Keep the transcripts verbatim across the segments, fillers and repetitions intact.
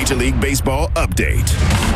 Major League Baseball update.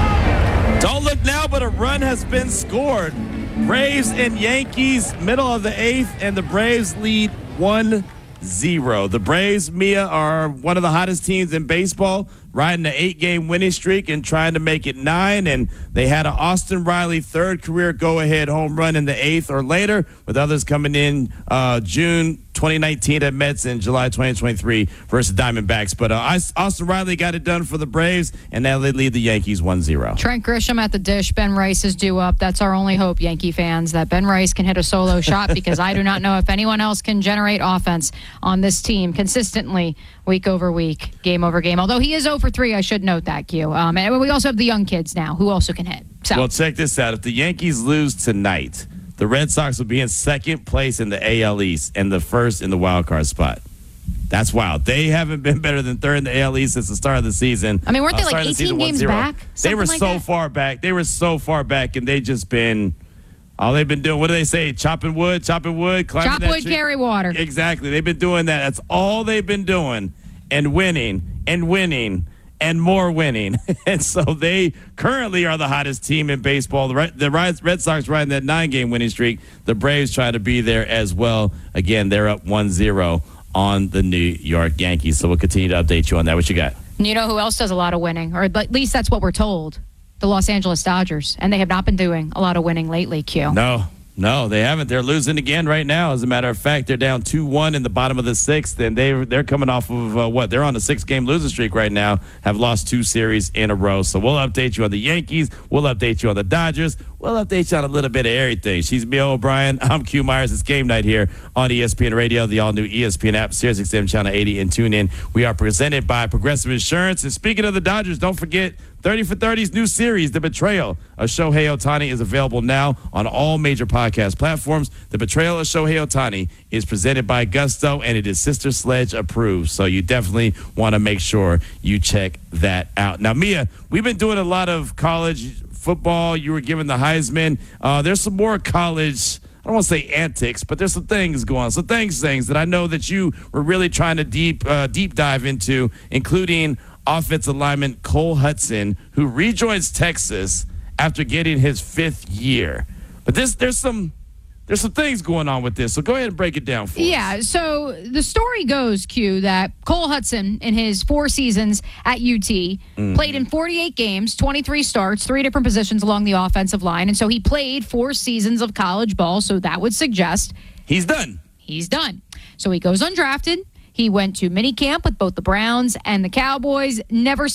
Don't look now, but a run has been scored. Braves and Yankees, middle of the eighth, and the Braves lead one zero. The Braves, Mia, are one of the hottest teams in baseball, riding an eight-game winning streak and trying to make it nine. And they had an Austin Riley third career go-ahead home run in the eighth or later, with others coming in uh, June twenty nineteen at Mets and July twenty twenty-three versus Diamondbacks. But uh, Austin Riley got it done for the Braves, and now they lead the Yankees one zero. Trent Grisham at the dish. Ben Rice is due up. That's our only hope, Yankee fans, that Ben Rice can hit a solo shot, because I do not know if anyone else can generate offense on this team consistently week over week, game over game. Although he is zero for three, I should note that, Q. Um, and we also have the young kids now who also can hit. So. Well, check this out. If the Yankees lose tonight, the Red Sox will be in second place in the A L East and the first in the wild card spot. That's wild. They haven't been better than third in the A L East since the start of the season. I mean, weren't they uh, like eighteen games back? They were like so that? far back. They were so far back, and they just been all they've been doing. What do they say? Chopping wood, chopping wood, climbing Chop that wood, tree. carry water. Exactly. They've been doing that. That's all they've been doing, and winning and winning. And more winning. And so they currently are the hottest team in baseball. The Red, the Red Sox riding that nine-game winning streak. The Braves try to be there as well. Again, they're up one zero on the New York Yankees. So we'll continue to update you on that. What you got? You know who else does a lot of winning? Or at least that's what we're told. The Los Angeles Dodgers. And they have not been doing a lot of winning lately, Q. No. No, they haven't. They're losing again right now. As a matter of fact, they're down two one in the bottom of the sixth, and they, they're coming off of uh, what? They're on a six-game losing streak right now, have lost two series in a row. So we'll update you on the Yankees. We'll update you on the Dodgers. We'll update you on a little bit of everything. She's Mia O'Brien. I'm Q Myers. It's game night here on E S P N Radio, the all-new E S P N app, Sirius X M Channel eighty, and tune in. We are presented by Progressive Insurance. And speaking of the Dodgers, don't forget thirty for thirty's new series, The Betrayal of Shohei Ohtani, is available now on all major podcast platforms. The Betrayal of Shohei Ohtani is presented by Gusto, and it is Sister Sledge approved. So you definitely want to make sure you check that out. Now, Mia, we've been doing a lot of college football. You were given the Heisman. Uh, there's some more college, I don't want to say antics, but there's some things going on. Some things, things that I know that you were really trying to deep, uh, deep dive into, including offensive lineman Cole Hudson, who rejoins Texas after getting his fifth year. But this, there's some there's some things going on with this, so go ahead and break it down for yeah, us. Yeah, so the story goes, Q, that Cole Hudson, in his four seasons at U T, mm-hmm. played in forty-eight games, twenty-three starts, three different positions along the offensive line, and so he played four seasons of college ball, so that would suggest he's done. He's done. So he goes undrafted. He went to minicamp with both the Browns and the Cowboys, never